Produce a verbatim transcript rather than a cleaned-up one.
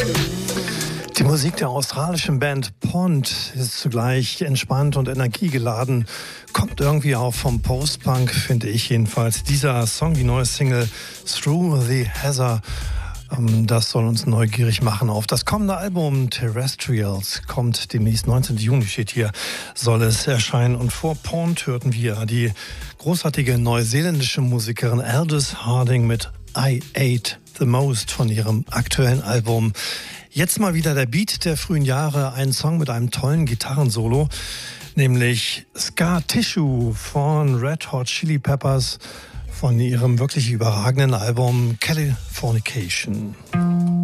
Die Musik der australischen Band Pond ist zugleich entspannt und energiegeladen, kommt irgendwie auch vom Post-Punk, finde ich jedenfalls. Dieser Song, die neue Single Through the Heather, ähm, das soll uns neugierig machen auf das kommende Album Terrestrials. Kommt demnächst, neunzehnten Juni steht hier, soll es erscheinen. Und vor Pond hörten wir die großartige neuseeländische Musikerin Aldous Harding mit I Ate the Most von ihrem aktuellen Album. Jetzt mal wieder der Beat der frühen Jahre, ein Song mit einem tollen Gitarrensolo, nämlich Scar Tissue von Red Hot Chili Peppers von ihrem wirklich überragenden Album Californication.